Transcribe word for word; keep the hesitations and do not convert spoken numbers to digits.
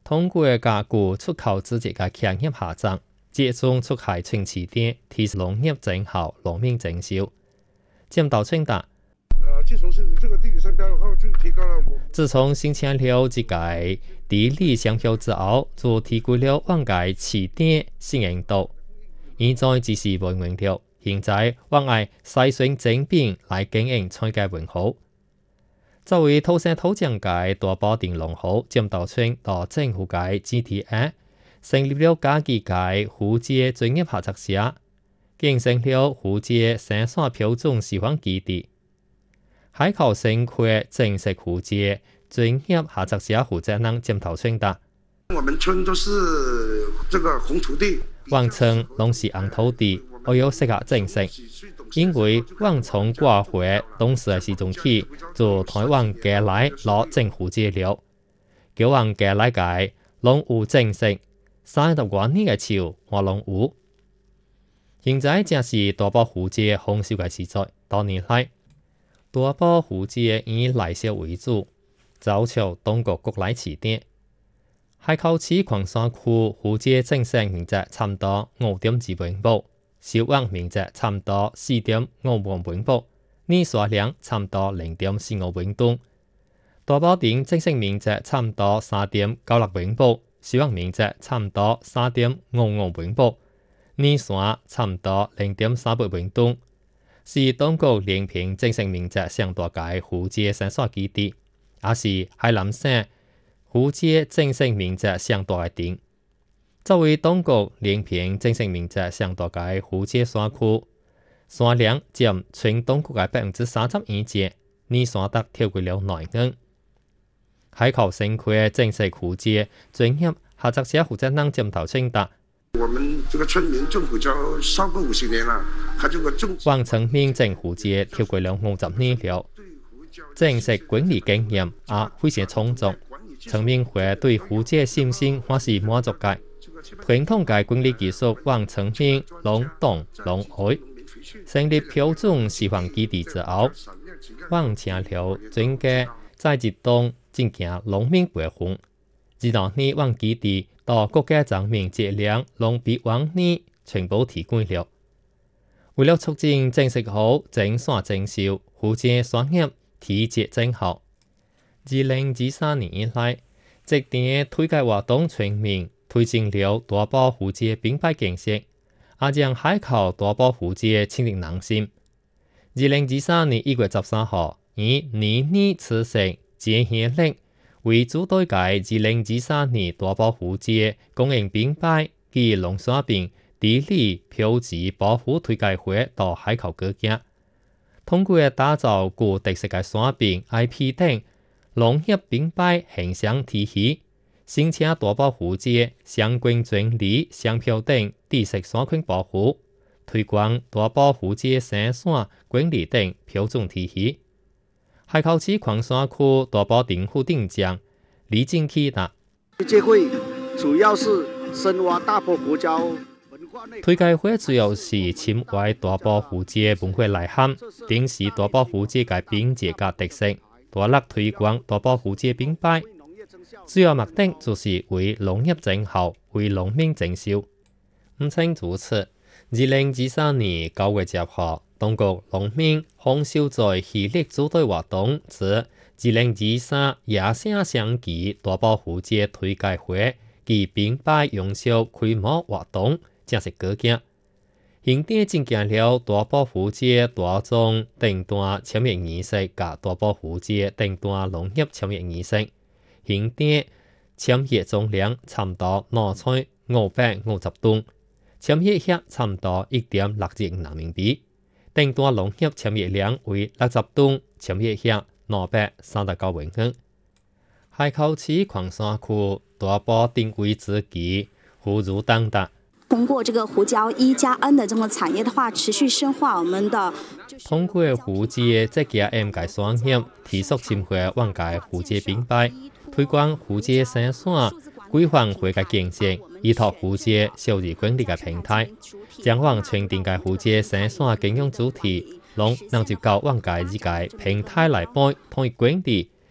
通過加固出口資質嘅強業下降，集中出海清起點，提升農業整效、農民整銷。佔到清達。 自從這個地理商標後，就提高了我。 自從新簽了這個地理商標之後，就提高了往屆起點信任度。現在只是穩穩了，現在往外篩選整餅來經營菜嘅文好。作為土生土長嘅大埔丁農戶，佔到村到政府嘅 G T A 成立了家己嘅虎街專業合作社，形成了虎街生產標準示範基地。海口城區正式虎街專業合作社負責人佔頭村達。 我們村都是這個紅土地， 往村攏是紅土地，我有適合正式。因為往從掛回當時嘅時鐘起，就台灣嘅來攞政府資料，叫往嘅來解攏有正式，三十多年嘅潮我攏有。現在正是大埔虎街豐收嘅時代，多年來大埔虎街以內銷為主，早朝當局國內起點。海口市礦山區虎街正式面積差唔多五點二平方。小灣面積差唔多四點五萬平方，年數量差唔多零點四五平方。大埔丁正式面積差唔多三點九六平方，小灣面積差唔多三點五五平方，年數差唔多零點三八平方，是當局連平正式面積上大嘅虎街生產基地，也是海南省虎街正式面積上大嘅點。作為當局連平正式面積上大嘅虎街山區，山量佔全當局嘅百分之三十以上，年山得超過了內岸。海口城區正式虎街專業合作社負責人佔頭清達。 我們這個村民種胡椒超過五十年了，佢這個種。 往村民種虎街超過了五十年了，正式管理經驗也非常充足，村民會對虎街信心還是滿足嘅。傳統嘅管理技術往村民攏懂攏會，成立標準示範基地之後，往請了專家在一棟進行農民培訓，二六年往基地到國家證明質量攏比往年全部提高了。為了促進正式好整山整銷，虎街產業提質增效。二零二三年以來，直點推介活動全面。推進了大埔虎街餅擺建設，也讓海口大埔虎街親近人心。二零二三年一月十三號，以年年此成節慶曆為主對介二零二三年大埔虎街供應餅擺及農產品地理標誌保護推介會到海口國家，通過打造具特色嘅產品 I P 等農業餅擺形象體系。申請大埔虎街相關專利商標等知識產權保護，推廣大埔虎街生產管理等標準體系。海口市礦山區大埔丁副丁長李進啟達。 推介會主要是深挖大埔胡椒文化內。 推介會主要是深挖大埔虎街文化內涵，展示大埔虎街嘅餅節嘅特色，大力推廣大埔虎街餅擺。主要目的就是為農業整效，為農民整銷。唔清如此，二零二三年九月十號，當局農民豐收在系列組隊活動之二零二三野生相機大埔虎街推介會及餅擺營銷規模活動正式舉行。現地進行了大埔虎街大眾訂單簽約儀式及大埔虎街訂單農業簽約儀式。現地簽約總量差唔多兩千五百五十噸，簽約額差唔多一點六億人民幣。訂單農業簽約量為六十噸，簽約額兩百三十九萬元。海口市礦山區大埔定位之基呼籲當達。 通過這個胡椒一加 N 的這種產業的話，持續深化我們的。 通過虎街這家 M 嘅產業，提速深化往屆虎街餅擺。推廣虎街生產規範會嘅建設，依託虎街數字管理嘅平台，將往全定嘅虎街生產經營主題，攏能接到往屆呢個平台來幫統一管理